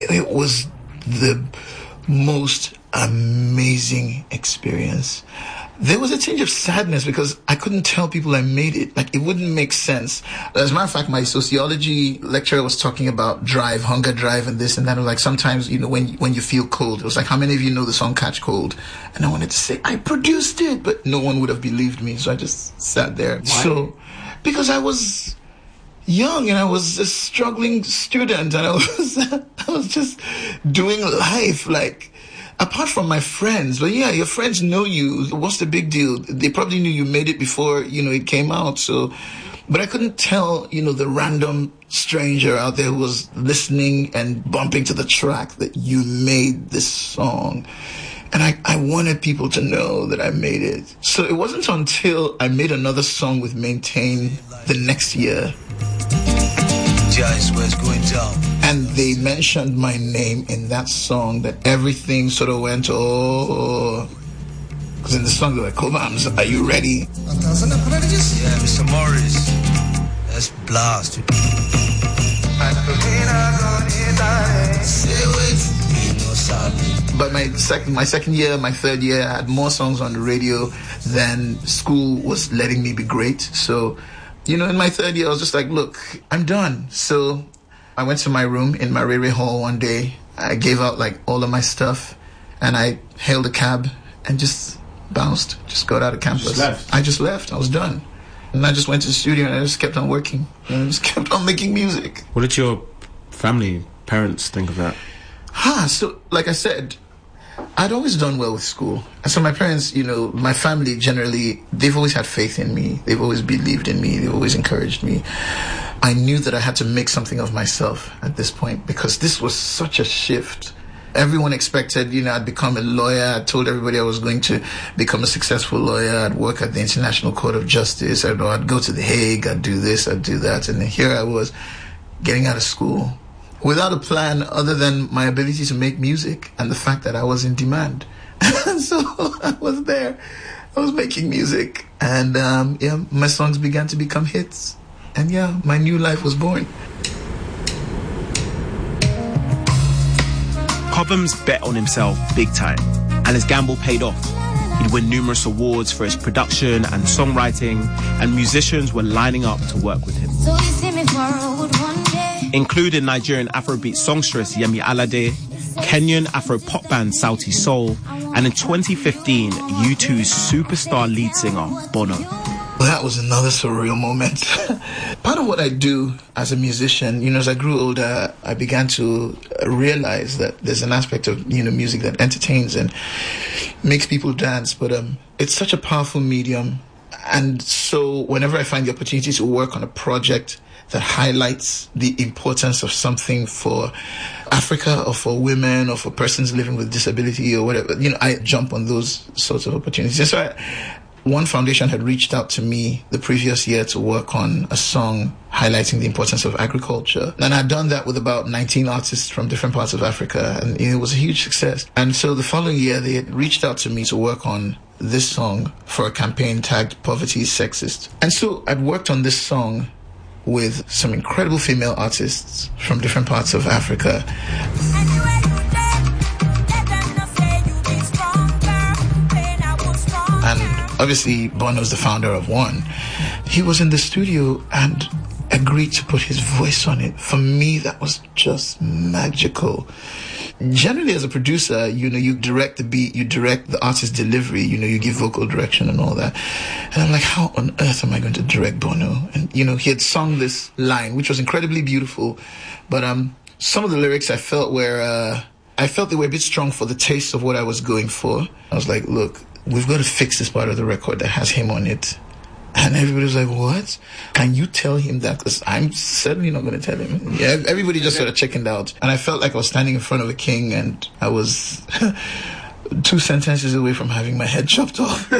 it was the most amazing experience. There was a tinge of sadness because I couldn't tell people I made it. Like, it wouldn't make sense. As a matter of fact, my sociology lecturer was talking about drive, hunger drive, and this and that. Like, sometimes, when you feel cold, it was like, how many of you know the song Catch Cold? And I wanted to say, I produced it, but no one would have believed me. So I just sat there. Why? So, because I was young and I was a struggling student and I was just doing life, like, apart from my friends. But yeah, your friends know you. What's the big deal? They probably knew you made it before, it came out. So, but I couldn't tell, the random stranger out there who was listening and bumping to the track that you made this song. And I wanted people to know that I made it. So it wasn't until I made another song with Maintain the next year. Just what's going down. And they mentioned my name in that song that everything sort of went, oh. Because in the song they're like, Cobhams, are you ready? Yeah, Mr. Morris. Let's blast. But my second year, my third year, I had more songs on the radio than school was letting me be great. So, in my third year, I was just like, look, I'm done. So I went to my room in Marere Hall one day. I gave out like all of my stuff and I hailed a cab and just bounced, just got out of campus. I just left. I was done. And I just went to the studio and I just kept on working. And I just kept on making music. What did your parents think of that? So like I said, I'd always done well with school. And so my parents, my family generally, they've always had faith in me. They've always believed in me. They've always encouraged me. I knew that I had to make something of myself at this point because this was such a shift. Everyone expected, I'd become a lawyer. I told everybody I was going to become a successful lawyer. I'd work at the International Court of Justice. I'd go to The Hague. I'd do this. I'd do that. And then here I was getting out of school without a plan other than my ability to make music and the fact that I was in demand. So I was there. I was making music. And, my songs began to become hits. And my new life was born. Cobhams bet on himself big time, and his gamble paid off. He'd win numerous awards for his production and songwriting, and musicians were lining up to work with him. So you see me for a road one day. Including Nigerian Afrobeat songstress Yemi Alade, Kenyan Afro-pop band Sauti Soul, and in 2015, U2's superstar lead singer, Bono. That was another surreal moment. Part of what I do as a musician, as I grew older, I began to realize that there's an aspect of, music that entertains and makes people dance. But it's such a powerful medium. And so whenever I find the opportunity to work on a project that highlights the importance of something for Africa or for women or for persons living with disability or whatever, I jump on those sorts of opportunities. And so One Foundation had reached out to me the previous year to work on a song highlighting the importance of agriculture. And I'd done that with about 19 artists from different parts of Africa, and it was a huge success. And so the following year, they had reached out to me to work on this song for a campaign tagged Poverty is Sexist. And so I'd worked on this song with some incredible female artists from different parts of Africa. Obviously, Bono's the founder of One. He was in the studio and agreed to put his voice on it. For me, that was just magical. Generally, as a producer, you direct the beat, you direct the artist's delivery, you give vocal direction and all that. And I'm like, how on earth am I going to direct Bono? And, he had sung this line, which was incredibly beautiful. But some of the lyrics I felt they were a bit strong for the taste of what I was going for. I was like, look, we've got to fix this part of the record that has him on it. And everybody was like, what? Can you tell him that? Because I'm certainly not going to tell him. Yeah, everybody just sort of chickened out. And I felt like I was standing in front of a king and I was 2 sentences away from having my head chopped off.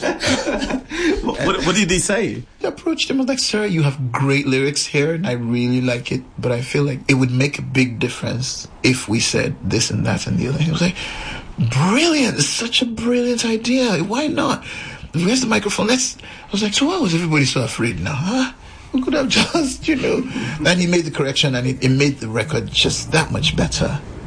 What did he say? I approached him. I was like, sir, you have great lyrics here and I really like it. But I feel like it would make a big difference if we said this and that and the other. He was like, brilliant. It's such a brilliant idea. Why not? Where's the microphone? I was like, so why was everybody so afraid now? Huh? We could have just, And he made the correction and it made the record just that much better.